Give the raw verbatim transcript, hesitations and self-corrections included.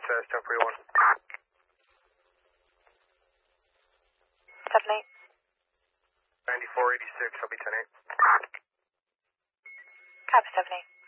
Princess, ten forty-one. seven eight. ninety-four eighty-six, I'll be ten eight. Copy seven eight.